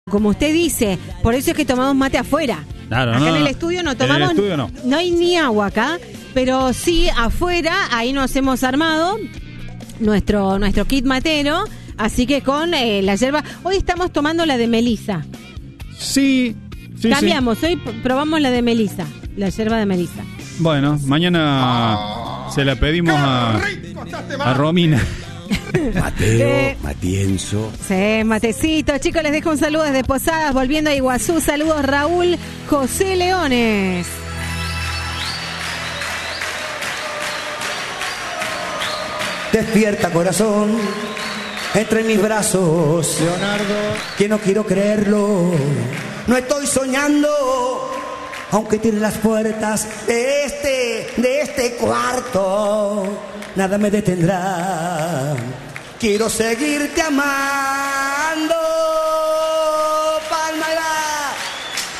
Como usted dice, por eso es que tomamos mate afuera. Claro, acá en el estudio no tomamos, no hay ni agua acá, pero sí afuera, ahí nos hemos armado nuestro kit matero, así que con la yerba, hoy estamos tomando la de melisa. Sí. Cambiamos, hoy probamos la de melisa, la yerba de melisa. Bueno, mañana se la pedimos a Romina. Mateo, Matienzo. Sí, matecito. Chicos, les dejo un saludo desde Posadas, volviendo a Iguazú. Saludos, Raúl José Leones. Despierta, corazón, entre mis brazos. Leonardo. Que no quiero creerlo. No estoy soñando, aunque tiene las puertas de este cuarto. Nada me detendrá. Quiero seguirte amando.